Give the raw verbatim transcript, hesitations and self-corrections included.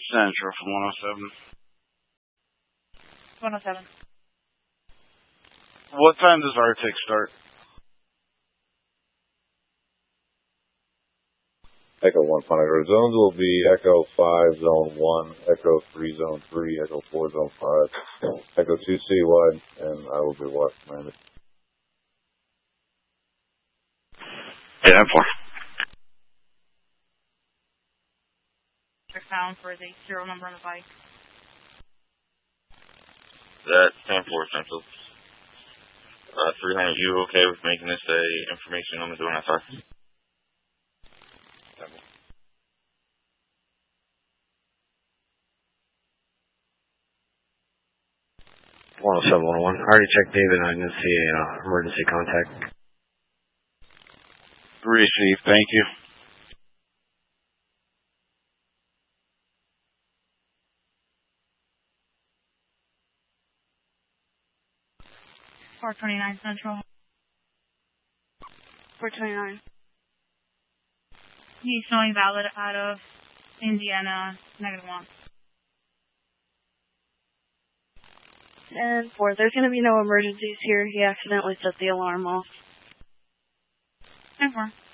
Central from one oh seven. one oh seven. What time does Arctic start? Echo one Final. Zones will be Echo five, Zone one, Echo three, Zone three, Echo four, Zone five, Echo two, citywide, and I will be watch commanded. Yeah, I'm four. Check down for the serial number on the bike. That's ten four Central. Uh, three hundred, you okay with making this a information on the doing S R? one oh seven, one oh one. I already checked David and I didn't see a uh, emergency contact. Received, thank you. four twenty-nine Central. four twenty-nine. He's showing valid out of Indiana, negative one. And four, there's going to be no emergencies here. He accidentally set the alarm off. ten four.